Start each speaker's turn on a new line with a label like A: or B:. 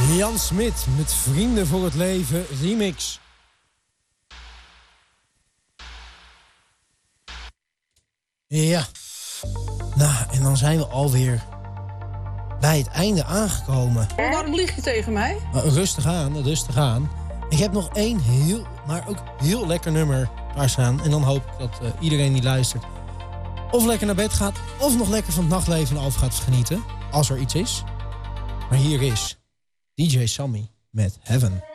A: Jan Smit met Vrienden voor het Leven remix. Ja, nou en dan zijn we alweer bij het einde aangekomen.
B: Waarom lieg je tegen mij?
A: Rustig aan, rustig aan. Ik heb nog één heel, maar ook heel lekker nummer klaarstaan. En dan hoop ik dat iedereen die luistert of lekker naar bed gaat, of nog lekker van het nachtleven over gaat genieten. Als er iets is. Maar hier is DJ Sammy met Heaven.